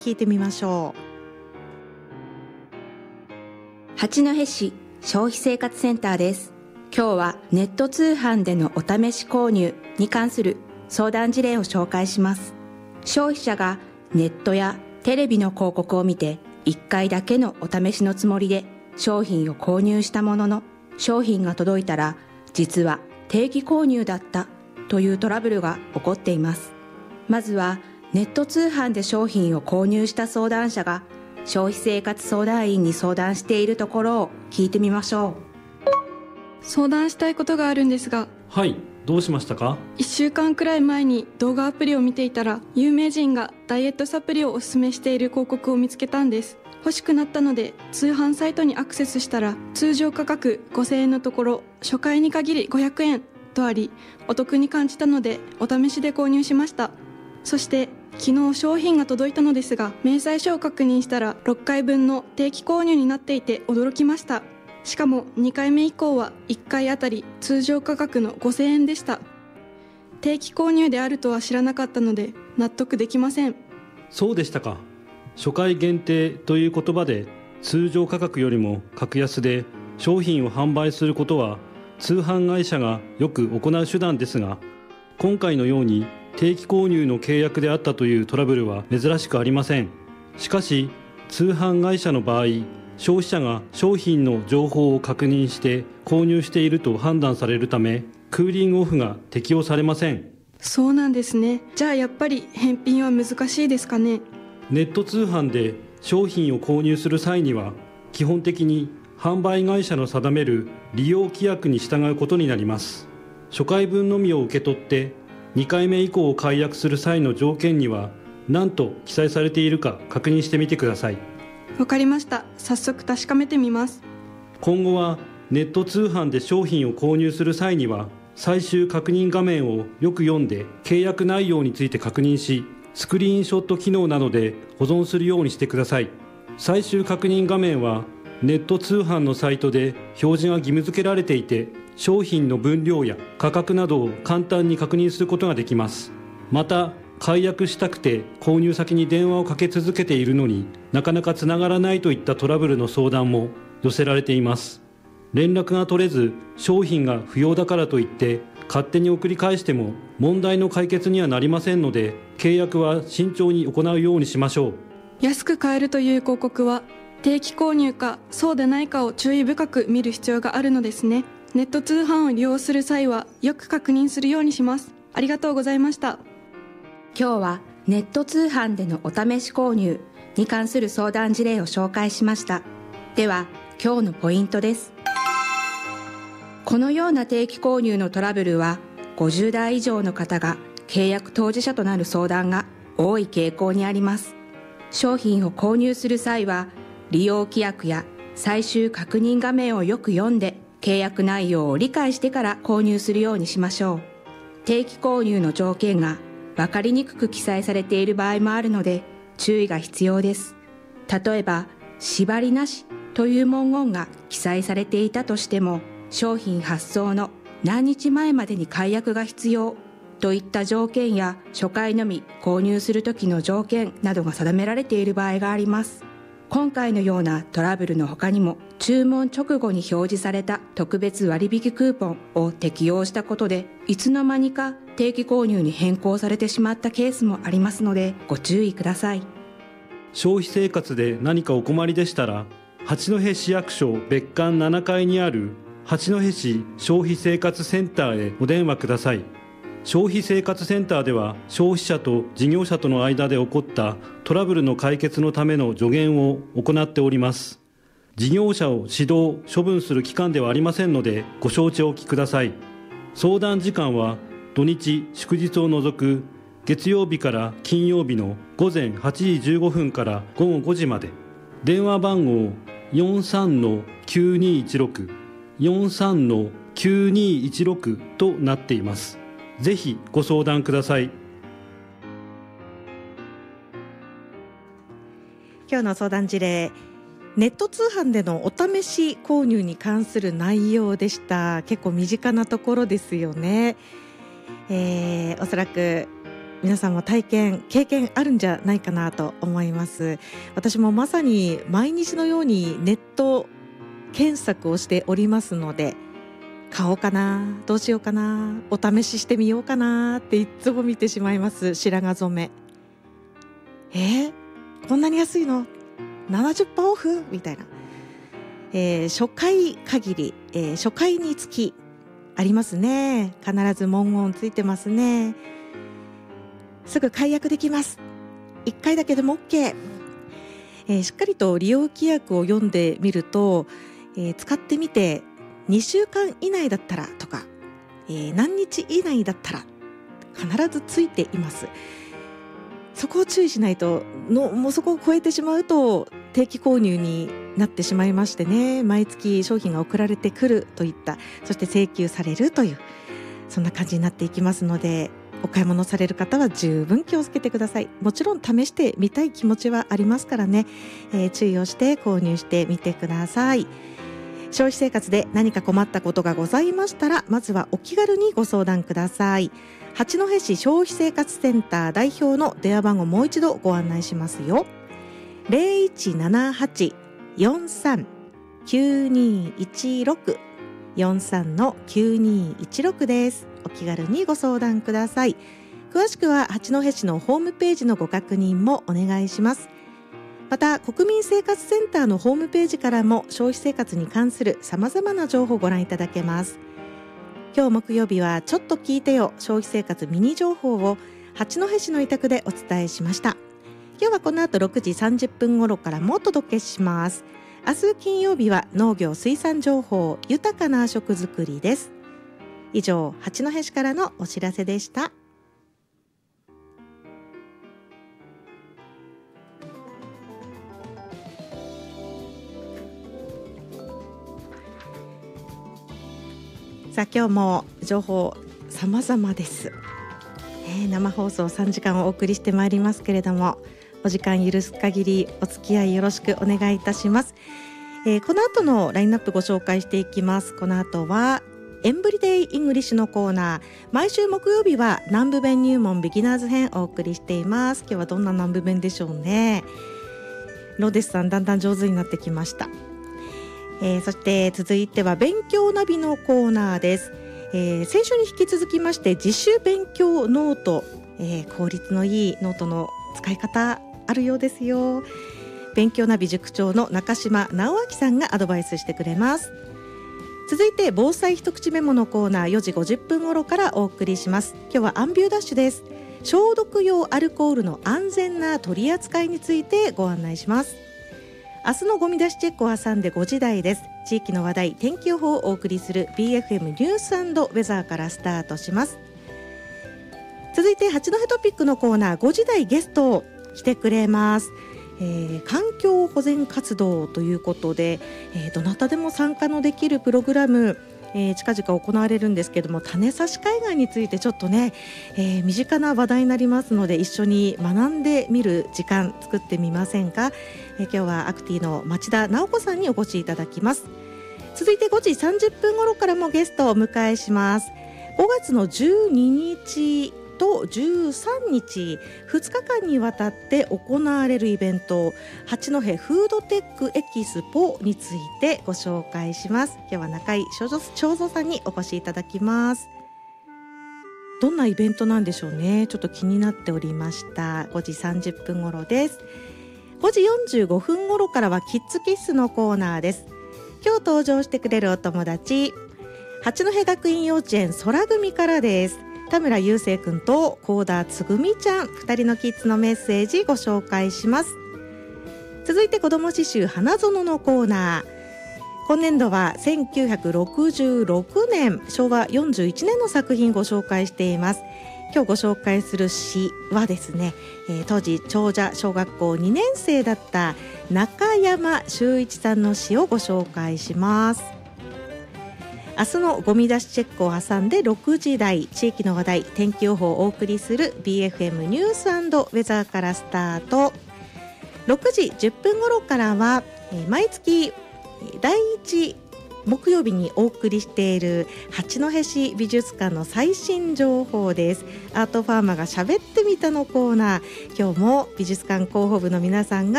聞いてみましょう。八戸市消費生活センターです。今日はネット通販でのお試し購入に関する相談事例を紹介します。消費者がネットやテレビの広告を見て1回だけのお試しのつもりで商品を購入したものの、商品が届いたら実は定期購入だったというトラブルが起こっています。まずはネット通販で商品を購入した相談者が消費生活相談員に相談しているところを聞いてみましょう。 相談したいことがあるんですが。 はい、どうしましたか ？1週間くらい前に動画アプリを見ていたら、有名人がダイエットサプリをおすすめしている広告を見つけたんです。欲しくなったので通販サイトにアクセスしたら、通常価格5000円のところ初回に限り500円とあり、お得に感じたのでお試しで購入しました。そして昨日商品が届いたのですが、明細書を確認したら6回分の定期購入になっていて驚きました。しかも2回目以降は1回あたり通常価格の5000円でした。定期購入であるとは知らなかったので納得できません。 そうでしたか。初回限定という言葉で通常価格よりも格安で商品を販売することは通販会社がよく行う手段ですが、今回のように定期購入の契約であったというトラブルは珍しくありません。しかし通販会社の場合、消費者が商品の情報を確認して購入していると判断されるため、クーリングオフが適用されません。 そうなんですね。じゃあやっぱり返品は難しいですかね？ ネット通販で商品を購入する際には、基本的に販売会社の定める利用規約に従うことになります。初回分のみを受け取って2回目以降を解約する際の条件には何と記載されているか確認してみてください。 わかりました。早速確かめてみます。 今後はネット通販で商品を購入する際には、最終確認画面をよく読んで契約内容について確認し、スクリーンショット機能などで保存するようにしてください。最終確認画面はネット通販のサイトで表示が義務付けられていて、商品の分量や価格などを簡単に確認することができます。また解約したくて購入先に電話をかけ続けているのになかなかつながらないといったトラブルの相談も寄せられています。連絡が取れず商品が不要だからといって勝手に送り返しても問題の解決にはなりませんので、契約は慎重に行うようにしましょう。 安く買えるという広告は定期購入かそうでないかを注意深く見る必要があるのですね。ネット通販を利用する際はよく確認するようにします。ありがとうございました。 今日はネット通販でのお試し購入に関する相談事例を紹介しました。では今日のポイントです。このような定期購入のトラブルは50代以上の方が契約当事者となる相談が多い傾向にあります。商品を購入する際は利用規約や最終確認画面をよく読んで契約内容を理解してから購入するようにしましょう。定期購入の条件が分かりにくく記載されている場合もあるので注意が必要です。例えば縛りなしという文言が記載されていたとしても、商品発送の何日前までに解約が必要といった条件や初回のみ購入する時の条件などが定められている場合があります。今回のようなトラブルの他にも、注文直後に表示された特別割引クーポンを適用したことでいつの間にか定期購入に変更されてしまったケースもありますのでご注意ください。 消費生活で何かお困りでしたら、八戸市役所別館7階にある八戸市消費生活センターへお電話ください。消費生活センターでは消費者と事業者との間で起こったトラブルの解決のための助言を行っております。事業者を指導・処分する機関ではありませんのでご承知おきください。相談時間は土日祝日を除く月曜日から金曜日の午前8時15分から午後5時まで。電話番号 43-9216 43-9216 となっています。ぜひご相談ください。 今日の相談事例、ネット通販でのお試し購入に関する内容でした。結構身近なところですよね。おそらく皆さんも経験あるんじゃないかなと思います。私もまさに毎日のようにネット検索をしておりますので、買おうかな、どうしようかな、お試ししてみようかなっていつも見てしまいます。白髪染め、こんなに安いの 70% オフみたいな、初回限り、初回につきありますね。必ず文言ついてますね。すぐ解約できます。1回だけでも OK、しっかりと利用規約を読んでみると、使ってみて2週間以内だったらとか、何日以内だったら必ずついています。そこを注意しないともうそこを超えてしまうと定期購入になってしまいましてね、毎月商品が送られてくるといった、そして請求されるという、そんな感じになっていきますので、お買い物される方は十分気をつけてください。もちろん試してみたい気持ちはありますからね、注意をして購入してみてください。消費生活で何か困ったことがございましたら、まずはお気軽にご相談ください。八戸市消費生活センター代表の電話番号もう一度ご案内しますよ。 0178-43-9216 43-9216 です。お気軽にご相談ください。詳しくは八戸市のホームページのご確認もお願いします。また国民生活センターのホームページからも消費生活に関するさまざまな情報をご覧いただけます。今日木曜日はちょっと聞いてよ消費生活ミニ情報を八戸市の委託でお伝えしました。今日はこの後6時30分頃からもお届けします。明日金曜日は農業水産情報豊かな食作りです。以上、八戸市からのお知らせでした。さあ今日も情報様々です、生放送3時間をお送りしてまいりますけれども、お時間許す限りお付き合いよろしくお願いいたします。この後のラインナップご紹介していきます。この後はエンブリデイイングリッシュのコーナー、毎週木曜日は南部弁入門ビギナーズ編お送りしています。今日はどんな南部弁でしょうね。ローデスさんだんだん上手になってきました。そして続いては勉強ナビのコーナーです。先週に引き続きまして自主勉強ノート、効率のいいノートの使い方あるようですよ。勉強ナビ塾長の中島直明さんがアドバイスしてくれます。続いて防災一口メモのコーナー4時50分頃からお送りします。今日はアンビューダッシュです。消毒用アルコールの安全な取り扱いについてご案内します。明日のゴミ出しチェックを挟んで5時台です。地域の話題、天気予報をお送りする BFM ニュース&ウェザーからスタートします。続いて八戸トピックのコーナー5時台ゲスト来てくれます。環境保全活動ということで、どなたでも参加のできるプログラム、近々行われるんですけども、種差し海岸についてちょっとね、身近な話題になりますので、一緒に学んでみる時間作ってみませんか。今日はアクティの町田直子さんにお越しいただきます。続いて5時30分頃からもゲストをお迎えします。5月の12日と13日2日間にわたって行われるイベント、八戸フードテックエキスポについてご紹介します。今日は中井正蔵さんにお越しいただきます。どんなイベントなんでしょうね。ちょっと気になっておりました。5時30分頃です。5時45分頃からはキッズキッスのコーナーです。今日登場してくれるお友達、八戸学院幼稚園空組からです。田村雄生くんと高田つぐみちゃん、2人のキッズのメッセージご紹介します。続いて子ども詩集花園のコーナー、今年度は1966年昭和41年の作品ご紹介しています。今日ご紹介する詩はですね、当時長者小学校2年生だった中山修一さんの詩をご紹介します。明日のゴミ出しチェックを挟んで6時台、地域の話題、天気予報をお送りする BFM ニュース&ウェザーからスタート。6時10分頃からは毎月第1 木曜日にお送りしている八戸市美術館の最新情報です。アートファーマーが喋ってみたのコーナー、今日も美術館広報部の皆さんが